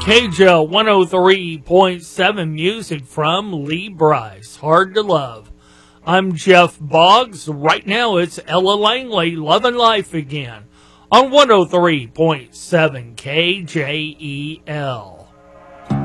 KJL 103.7 music from Lee Brice. Hard to Love. I'm Jeff Boggs. Right now it's Ella Langley, Lovin' Life Again on 103.7 KJEL.